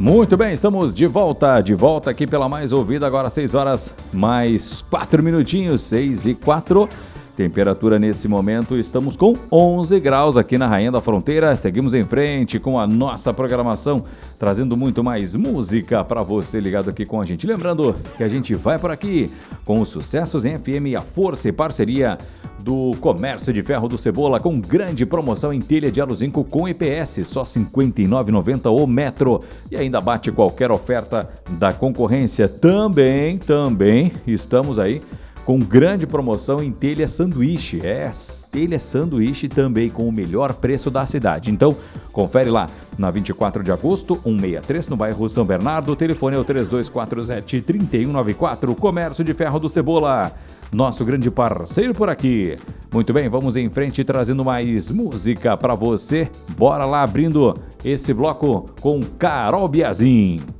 Muito bem, estamos de volta aqui pela mais ouvida, agora 6 horas mais 4 minutinhos, 6 e 4. Temperatura nesse momento, estamos com 11 graus aqui na Rainha da Fronteira. Seguimos em frente com a nossa programação, trazendo muito mais música para você ligado aqui com a gente. Lembrando que a gente vai por aqui com os sucessos em FM e a força e parceria do Comércio de Ferro do Cebola, com grande promoção em telha de aro-zinco com EPS, só R$ 59,90 o metro. E ainda bate qualquer oferta da concorrência. Também estamos aí com grande promoção em telha sanduíche. Telha sanduíche também com o melhor preço da cidade. Então, confere lá na 24 de agosto, 163, no bairro São Bernardo. O telefone é o 3247-3194. Comércio de Ferro do Cebola, nosso grande parceiro por aqui. Muito bem, vamos em frente trazendo mais música para você. Bora lá abrindo esse bloco com Carol Biazin.